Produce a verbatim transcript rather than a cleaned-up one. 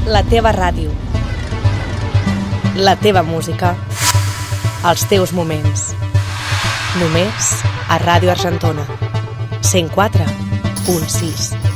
la teva ràdio, la teva música, els teus moments. Només a Ràdio Argentona, cent quatre punt sis.